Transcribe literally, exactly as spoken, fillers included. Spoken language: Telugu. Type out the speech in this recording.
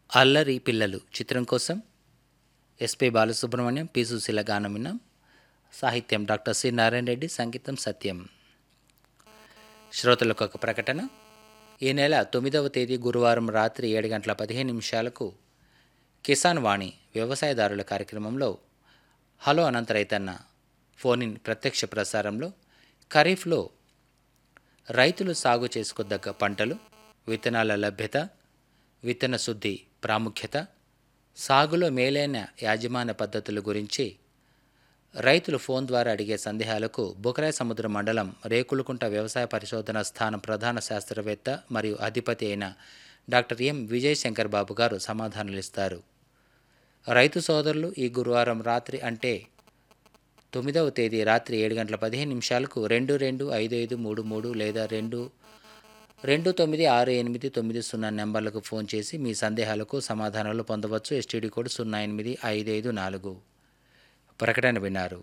అల్లరి పిల్లలు చిత్రం కోసం ఎస్పి బాలసుబ్రహ్మణ్యం, పి సుశీల గానం విన్నాం. సాహిత్యం డాక్టర్ సి నారాయణ రెడ్డి, సంగీతం సత్యం. శ్రోతలకు ఒక ప్రకటన. ఈ నెల తొమ్మిదవ తేదీ గురువారం రాత్రి ఏడు గంటల పదిహేను నిమిషాలకు కిసాన్ వాణి వ్యవసాయదారుల కార్యక్రమంలో హలో అనంత రైతన్న ఫోన్ ఇన్ ప్రత్యక్ష ప్రసారంలో ఖరీఫ్లో రైతులు సాగు చేసుకోదగ్గ పంటలు, విత్తనాల లభ్యత, విత్తన శుద్ధి ప్రాముఖ్యత, సాగులో మేలైన యాజమాన్య పద్ధతుల గురించి రైతులు ఫోన్ ద్వారా అడిగే సందేహాలకు బుకరాయ సముద్ర మండలం రేకులకుంట వ్యవసాయ పరిశోధన స్థానం ప్రధాన శాస్త్రవేత్త మరియు అధిపతి అయిన డాక్టర్ ఎం విజయశంకర్ బాబు గారు సమాధానాలు ఇస్తారు. రైతు సోదరులు ఈ గురువారం రాత్రి అంటే తొమ్మిదవ తేదీ రాత్రి ఏడు గంటల పదిహేను నిమిషాలకు రెండు రెండు ఐదు ఐదు మూడు మూడు లేదా రెండు రెండు తొమ్మిది ఆరు ఎనిమిది తొమ్మిది సున్నా నెంబర్లకు ఫోన్ చేసి మీ సందేహాలకు సమాధానాలు పొందవచ్చు. ఎస్టీడీ కోడ్ సున్నా ఎనిమిది ఐదు ఐదు నాలుగు. ప్రకటన విన్నారు.